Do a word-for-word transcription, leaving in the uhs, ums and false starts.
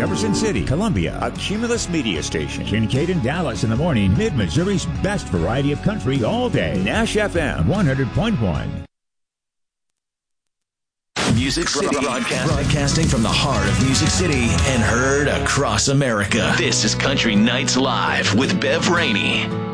Jefferson City, Columbia, a Cumulus media station. Kincaid and Dallas in the morning, Mid-Missouri's best variety of country all day. Nash F M one hundred point one. Music City, broadcasting. broadcasting from the heart of Music City and heard across America. This is Country Nights Live with Bev Rainey.